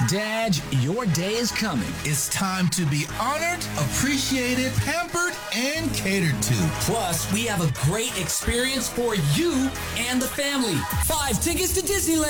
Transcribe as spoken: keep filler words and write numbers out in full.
Dad, your day is coming. It's time to be honored, appreciated, pampered, and catered to. Plus, we have a great experience for you and the family. Five tickets to Disneyland.